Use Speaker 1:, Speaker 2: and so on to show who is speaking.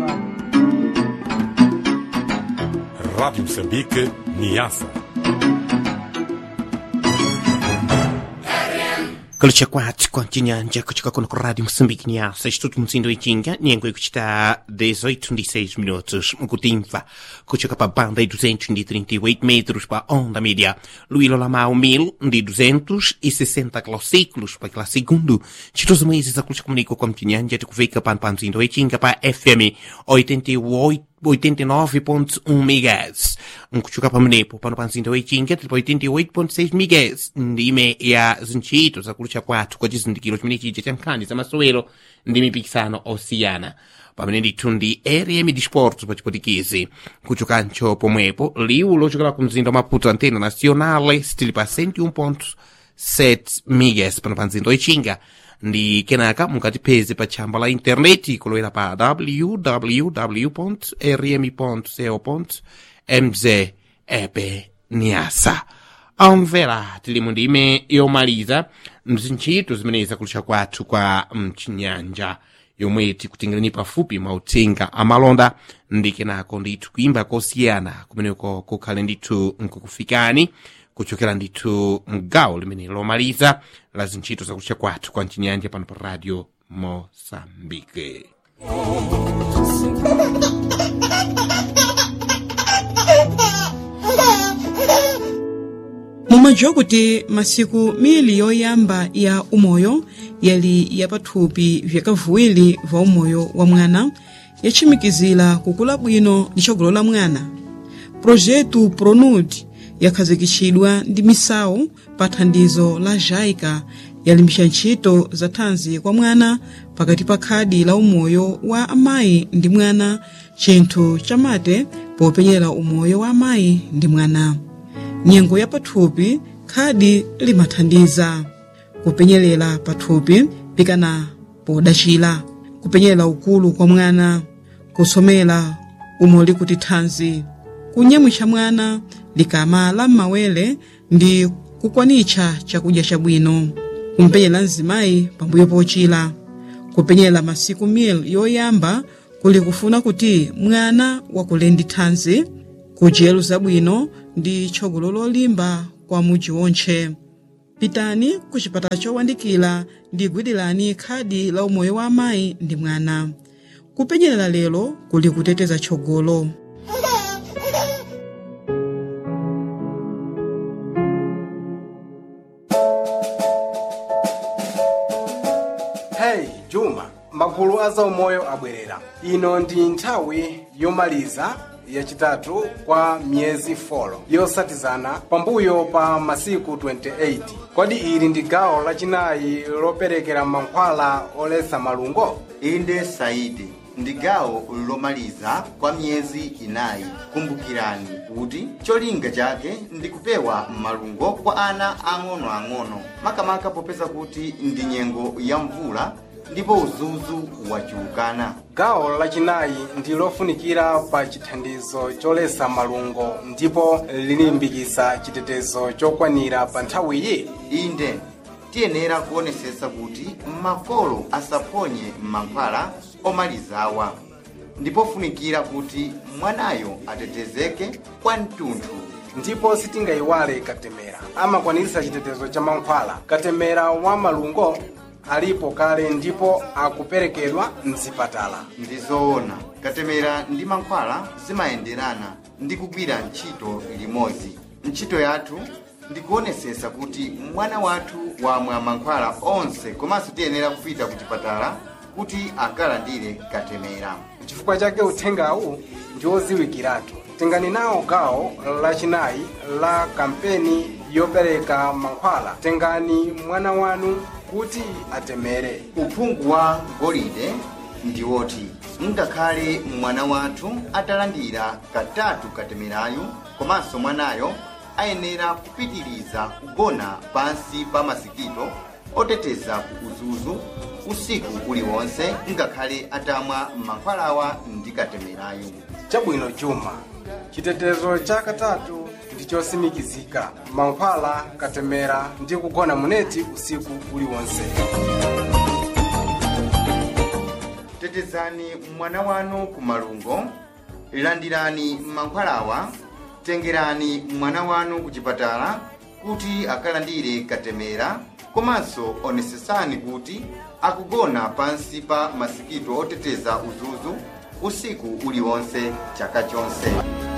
Speaker 1: Rádio Moçambique, Niassa.
Speaker 2: Kalicha kwati kwa chinyanja kuchika kuno kwa Radio Moçambique Niassa. Estudo Muzindo Ichinga, nyengo ikuchita 18:06 minutos. Mukutimfa, kuchika pa banda de 238 metros pa onda média. Luilo Lamau 1260 kilociclos pa kila segundo. Chitoso meses a kuchika comunico com chinyanja de kuveka pan Muzindo Ichinga pa FM 89.1 MHz. Kuchuka pa mnepo pano panzinda Ichinga tipo 88.6 MHz. Ndime ya zinchito za kulicha kwatu kwa jizindikilo chiminichi chamkani za masowelo ndimi pikisano Oceana. Pamene nditundi RM di Sports pa chipotikizi. Kuchukancho pomwepo liu lochokala kumzinda Maputo Antena Nacionale stili pa 101.7 MHz pano panzinda Ichinga. Ndi kenaka mukatipeze pa chamba la interneti kulowera pa www.rm.co.mz epe Niassa. Amvera tilimu ndime yomaliza mzinchito zimeneza kulisha kwathu kwa mchinyanja yomwe tikutingirani pafupi mauthenga amalonda ndi kenako ndithu kuimba kosiyana kumeneko kukhale ndithu nkukufikani kuchokera ndithu mgawo limene lomaliza la zintchito zakucha kwathu kwa mchinyanja pano pa Radio Moçambique.
Speaker 3: Mumadziwa kuti masiku mili yoyamba ya umoyo yali yapathupi vyakavuwiri va umoyo wa mwana yachimikizira kukula bwino ndi tsogolo la mwana. Projetu PRONUD yakhazikitsidwa ndi misawu pa thandizo la JICA yalimbitsa ntchito za thanzi kwa mwana pakati pa khadi la umoyo wa amayi ndi mwana, chinthu chamate popenyera umoyo wa amayi ndi mwana. Nyengo ya pathupi khadi limathandiza kupenyerera pathupi pikana podachira, kupenyerera ukulu kwa mwana, kusomera umoli kuti thanzi, kunyamwitsa mwana likamala m'mawere ndi kukwanitsa chakudya chabwino, kumpenyera mzimayi pambuyo pochira, kupenyera masiku mil yoyamba kuli kufuna kuti mwana wakule ndi thanzi, kudyero zabwino ndi tsogolo lolimba kwa mudzi wonse. Pitani ku chipatala chowandikira ndi gwirani khadi la umoyo wa amayi ndi mwana. Kupenyerera lero kuli kuteteza tsogolo.
Speaker 4: Hey Juma, magulu aza umoyo abwerera. Ino ndi nthawi yomaliza yachitatu kwa miyezi 4 yosatizana pambuyo pa masiku 28. Kodi ili ndi gawo lachinayi loperekera mankhwala oletsa malungo?
Speaker 5: Inde Saidi, ndi gawo lomaliza kwa miyezi inayi. Kumbukirani kuti cholinga chake ndi kupewa malungo kwa ana ang'onoang'ono, makamaka popeza kuti ndi nyengo ya mvula ndipo uzuzu wachulukana.
Speaker 4: Gawo lachinayi ndi lofunikira pa chithandizo choletsa malungo ndipo lilimbikitsa chitetezo chokwanira pa nthawiyi.
Speaker 5: Inde tiyenera kuonesesa kuti makolo asaphonye mankhwala omalizawa, ndipo funikira kuti mwanayo atetezeke kwa mtunthu.
Speaker 4: Ndipo sitingayiwale Katemera amakwanitsa chitetezo cha mankhwala. Katemera wa malungo alipo kale ndipo akuperekedwa mzipatala.
Speaker 5: Ndizoona Katemera ndi mankhwala zimayenderana ndi kugwira ntchito limodzi. Ntchito yathu ndikuonesesa kuti mwana wathu wamwa mankhwala onse, komanso tiyenera kupita ku chipatala kuti akalandire Katemera.
Speaker 4: Chifukwa chake uthengawu ndi oziwikiratu. Tengani nawo gawo lachinayi la kampeni yopereka mankhwala. Tengani mwana wanu kuti atemere.
Speaker 5: Uphungu wa golide ndi woti ngakhale mwana wathu atalandira katatu Katemerayu, komanso mwanayo ayenera kupitiriza kugona pansi pa masikito oteteza ku uzuzu usiku uliwonse ngakhale atamwa mankhwalawa ndi Katemerayu.
Speaker 4: Chabwino Juma, chitetezo cha katatu ndi chosimikizika. Mankhwala, Katemera ndi kugona muneti usiku uliwonse.
Speaker 5: tetezani mwana wanu ku malungo, landirani mankhwalawa, tengerani mwana wanu ku chipatala kuti akalandire katemera, komanso onetsetsani kuti akugona pansi pa masikito oteteza udzudzu usiku uliwonse chaka chonse.